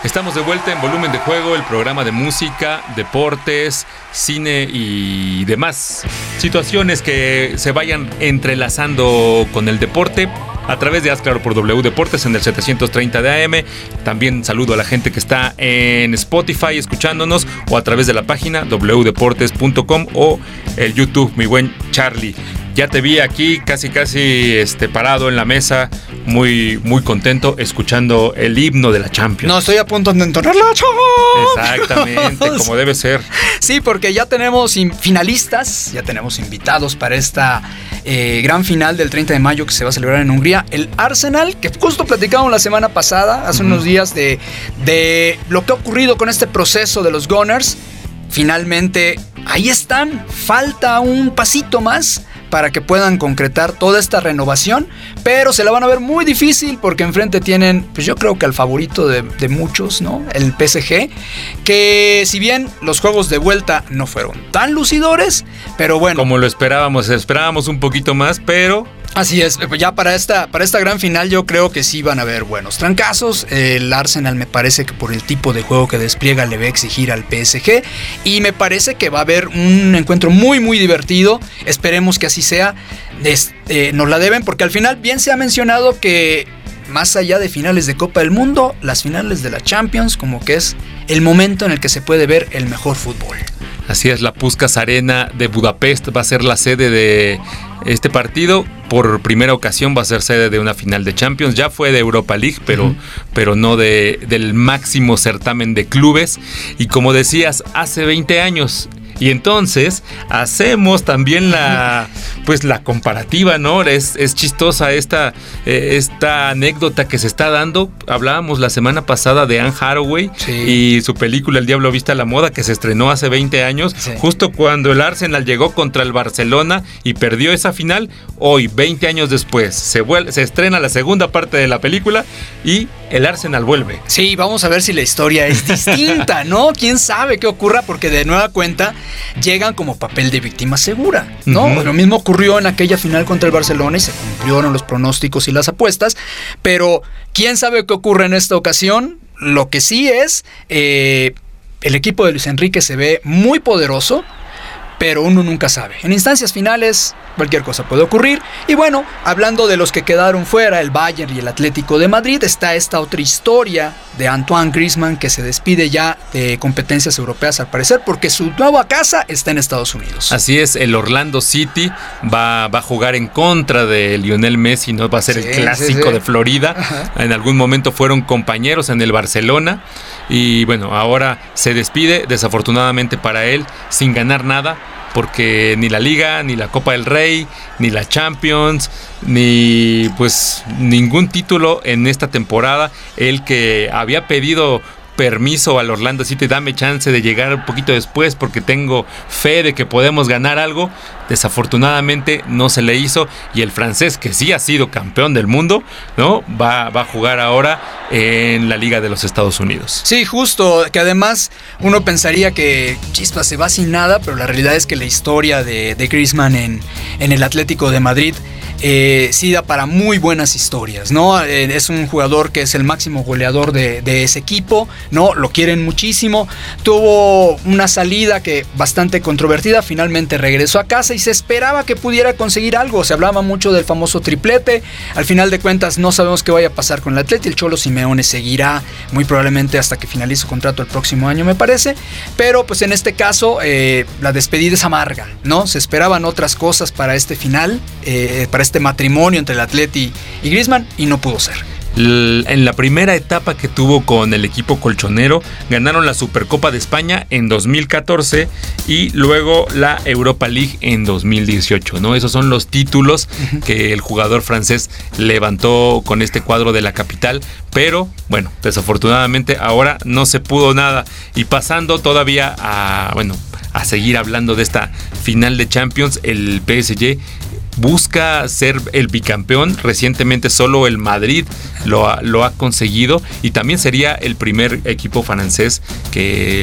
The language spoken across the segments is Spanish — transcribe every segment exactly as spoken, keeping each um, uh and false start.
Estamos de vuelta en Volumen de Juego, el programa de música, deportes, cine y demás situaciones que se vayan entrelazando con el deporte a través de Haz Claro por W Deportes en el setecientos treinta de A M. También saludo a la gente que está en Spotify escuchándonos o a través de la página doble u deportes punto com o el YouTube, mi buen Charlie. Ya te vi aquí casi casi este, parado en la mesa, muy, muy contento, escuchando el himno de la Champions. No, estoy a punto de entonar la Champions. Exactamente, como debe ser. Sí, porque ya tenemos finalistas, ya tenemos invitados para esta eh, gran final del treinta de mayo que se va a celebrar en Hungría. El Arsenal, que justo platicamos la semana pasada, hace uh-huh. unos días, de, de lo que ha ocurrido con este proceso de los Gunners. Finalmente, ahí están. Falta un pasito más para que puedan concretar toda esta renovación, pero se la van a ver muy difícil porque enfrente tienen, pues yo creo que al favorito de, de muchos, ¿no? El P S G, que si bien los juegos de vuelta no fueron tan lucidores, pero bueno. Como lo esperábamos, esperábamos un poquito más, pero... Así es, ya para esta, para esta gran final yo creo que sí van a haber buenos trancazos. El Arsenal me parece que por el tipo de juego que despliega le va a exigir al P S G y me parece que va a haber un encuentro muy muy divertido. Esperemos que así sea. Este, nos la deben porque al final bien se ha mencionado que más allá de finales de Copa del Mundo, las finales de la Champions como que es el momento en el que se puede ver el mejor fútbol. Así es, la Puskás Arena de Budapest va a ser la sede de este partido. Por primera ocasión va a ser sede de una final de Champions. Ya fue de Europa League, pero, uh-huh. pero no de, del máximo certamen de clubes. Y como decías, hace veinte años... Y entonces hacemos también la, pues la comparativa, ¿no? Es, es chistosa esta, eh, esta anécdota que se está dando. Hablábamos la semana pasada de Anne Hathaway sí. y su película El Diablo Viste a la Moda, que se estrenó hace veinte años, sí. justo cuando el Arsenal llegó contra el Barcelona y perdió esa final. Hoy, veinte años después, se, vuelve, se estrena la segunda parte de la película y el Arsenal vuelve. Sí, vamos a ver si la historia es distinta, ¿no? ¿Quién sabe qué ocurra? Porque de nueva cuenta llegan como papel de víctima segura, ¿no? Uh-huh. Lo mismo ocurrió en aquella final contra el Barcelona y se cumplieron los pronósticos y las apuestas, pero ¿quién sabe qué ocurre en esta ocasión? Lo que sí es, eh, el equipo de Luis Enrique se ve muy poderoso, pero uno nunca sabe. En instancias finales cualquier cosa puede ocurrir. Y bueno, hablando de los que quedaron fuera, el Bayern y el Atlético de Madrid, está esta otra historia de Antoine Griezmann que se despide ya de competencias europeas al parecer porque su nueva casa está en Estados Unidos. Así es, el Orlando City va, va a jugar en contra de Lionel Messi, no va a ser sí, el clásico sí, sí. de Florida. Ajá. En algún momento fueron compañeros en el Barcelona y bueno, ahora se despide desafortunadamente para él sin ganar nada. Porque ni la Liga, ni la Copa del Rey, ni la Champions, ni pues ningún título en esta temporada. Él que había pedido permiso al Orlando City, dame chance de llegar un poquito después porque tengo fe de que podemos ganar algo. Desafortunadamente no se le hizo y el francés, que sí ha sido campeón del mundo, ¿no? Va, va a jugar ahora en la Liga de los Estados Unidos. Sí, justo, que además uno pensaría que chispa se va sin nada, pero la realidad es que la historia de, de Griezmann en, en el Atlético de Madrid Eh, sí da para muy buenas historias, ¿no? Eh, es un jugador que es el máximo goleador de, de ese equipo, ¿no? Lo quieren muchísimo. Tuvo una salida que bastante controvertida, finalmente regresó a casa y se esperaba que pudiera conseguir algo. Se hablaba mucho del famoso triplete. Al final de cuentas no sabemos qué vaya a pasar con el Atleti. El Cholo Simeone seguirá muy probablemente hasta que finalice su contrato el próximo año, me parece. Pero pues en este caso eh, la despedida es amarga, ¿no? Se esperaban otras cosas para este final, eh, para este este matrimonio entre el Atleti y Griezmann y no pudo ser. En la primera etapa que tuvo con el equipo colchonero, ganaron la Supercopa de España en dos mil catorce y luego la Europa League en dos mil dieciocho, ¿no? Esos son los títulos uh-huh. que el jugador francés levantó con este cuadro de la capital, pero bueno, desafortunadamente ahora no se pudo nada. Y pasando todavía a, bueno, a seguir hablando de esta final de Champions, el P S G busca ser el bicampeón. Recientemente solo el Madrid lo ha, lo ha conseguido y también sería el primer equipo francés que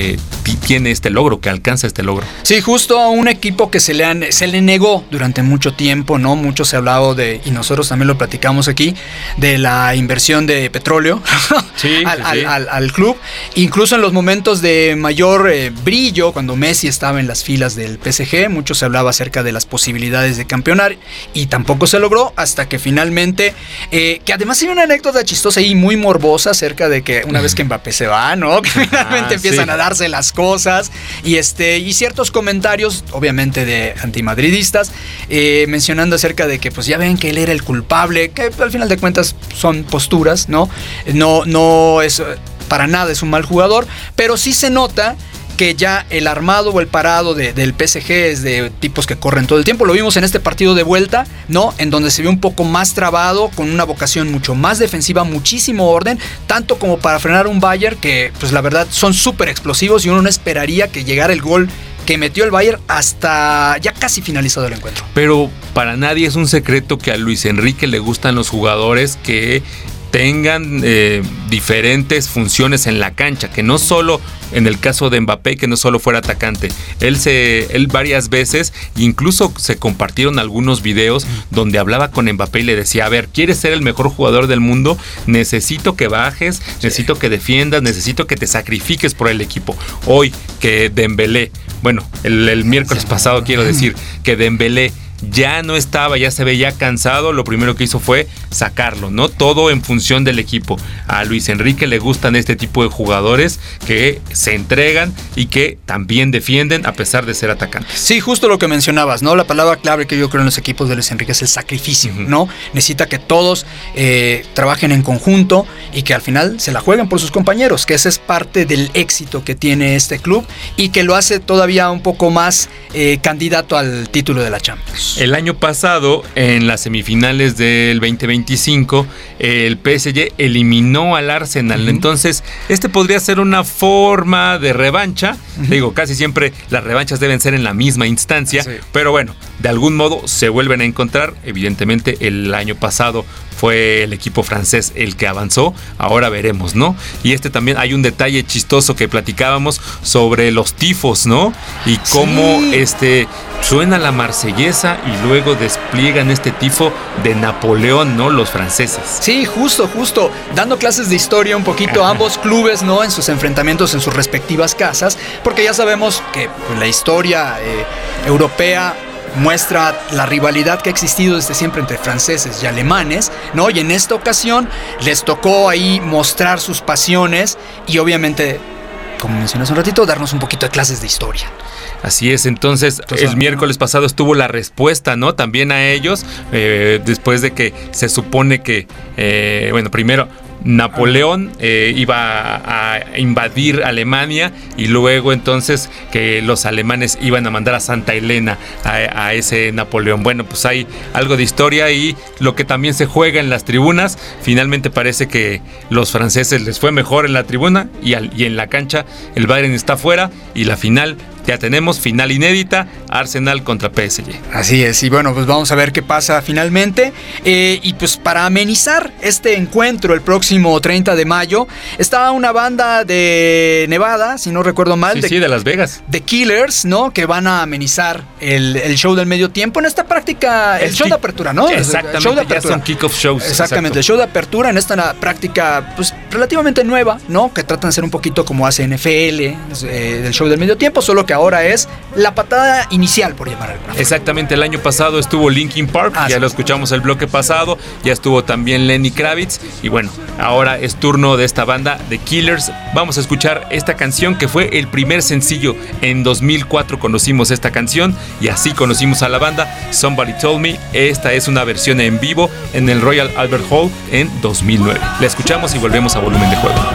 tiene este logro, que alcanza este logro. Sí, justo a un equipo que se le, han, se le negó durante mucho tiempo, ¿no? Mucho se ha hablado de, y nosotros también lo platicamos aquí, de la inversión de petróleo sí, al, sí, al, sí. Al, al club. Incluso en los momentos de mayor eh, brillo, cuando Messi estaba en las filas del P S G, mucho se hablaba acerca de las posibilidades de campeonar y tampoco se logró hasta que finalmente, eh, que además hay una anécdota chistosa y muy morbosa acerca de que una vez que Mbappé se va, ¿no? Que finalmente ah, empiezan sí. a darse las cosas y, este, y ciertos comentarios, obviamente de antimadridistas, eh, mencionando acerca de que pues ya ven que él era el culpable, que al final de cuentas son posturas, ¿no? No, no es para nada es un mal jugador, pero sí se nota que ya el armado o el parado de, del P S G es de tipos que corren todo el tiempo. Lo vimos en este partido de vuelta, ¿no? En donde se vio un poco más trabado, con una vocación mucho más defensiva, muchísimo orden, tanto como para frenar un Bayern que, pues la verdad, son súper explosivos y uno no esperaría que llegara el gol que metió el Bayern hasta ya casi finalizado el encuentro. Pero para nadie es un secreto que a Luis Enrique le gustan los jugadores que tengan eh, diferentes funciones en la cancha, que no solo en el caso de Mbappé, que no solo fuera atacante, él se él varias veces, incluso se compartieron algunos videos donde hablaba con Mbappé y le decía, a ver, ¿quieres ser el mejor jugador del mundo? Necesito que bajes, necesito sí. que defiendas, necesito que te sacrifiques por el equipo. Hoy que Dembélé, bueno, el, el miércoles pasado quiero decir que Dembélé ya no estaba, ya se veía cansado, lo primero que hizo fue sacarlo, ¿no? Todo en función del equipo. A Luis Enrique le gustan este tipo de jugadores que se entregan y que también defienden a pesar de ser atacantes. Sí, justo lo que mencionabas, ¿no? La palabra clave que yo creo en los equipos de Luis Enrique es el sacrificio, uh-huh. ¿no? Necesita que todos eh, trabajen en conjunto y que al final se la jueguen por sus compañeros, que ese es parte del éxito que tiene este club y que lo hace todavía un poco más eh, candidato al título de la Champions. El año pasado, en las semifinales del veinte veinticinco, el P S G eliminó al Arsenal. Uh-huh. Entonces, este podría ser una forma de revancha. Uh-huh. Digo, casi siempre las revanchas deben ser en la misma instancia. Sí. Pero bueno, de algún modo se vuelven a encontrar. Evidentemente, el año pasado fue el equipo francés el que avanzó, ahora veremos, ¿no? Y este también hay un detalle chistoso que platicábamos sobre los tifos, ¿no? Y cómo sí. este suena la marsellesa y luego despliegan este tifo de Napoleón, ¿no? Los franceses. Sí, justo, justo, dando clases de historia un poquito a ambos clubes, ¿no? En sus enfrentamientos en sus respectivas casas, porque ya sabemos que pues, la historia eh, europea muestra la rivalidad que ha existido desde siempre entre franceses y alemanes, ¿no? Y en esta ocasión les tocó ahí mostrar sus pasiones y obviamente, como mencionas un ratito, darnos un poquito de clases de historia. Así es, entonces, entonces el miércoles pasado estuvo la respuesta, ¿no? También a ellos, eh, después de que se supone que, eh, bueno, primero Napoleón eh, iba a invadir Alemania y luego entonces que los alemanes iban a mandar a Santa Elena a, a ese Napoleón. Bueno, pues hay algo de historia y lo que también se juega en las tribunas. Finalmente parece que los franceses les fue mejor en la tribuna y, al, y en la cancha el Bayern está fuera y la final ya tenemos, final inédita, Arsenal contra P S G. Así es, y bueno, pues vamos a ver qué pasa finalmente. Eh, y pues para amenizar este encuentro el próximo treinta de mayo, estaba una banda de Nevada, si no recuerdo mal. Sí, de, sí, de Las Vegas. The Killers, ¿no? Que van a amenizar el, el show del medio tiempo en esta práctica, el, el show kick, de apertura, ¿no? Exactamente, el show de apertura. Ya son kick-off shows. Exactamente, exacto. El show de apertura en esta práctica, pues relativamente nueva, ¿no? Que tratan de ser un poquito como hace N F L, eh, del show del medio tiempo, solo que ahora es la patada inicial, por llamar alguna forma. Exactamente, el año pasado estuvo Linkin Park, ah, ya sí. lo escuchamos el bloque pasado, ya estuvo también Lenny Kravitz, y bueno, ahora es turno de esta banda, The Killers. Vamos a escuchar esta canción que fue el primer sencillo. En dos mil cuatro conocimos esta canción y así conocimos a la banda, Somebody Told Me. Esta es una versión en vivo en el Royal Albert Hall en dos mil nueve. La escuchamos y volvemos a Volumen de Juego.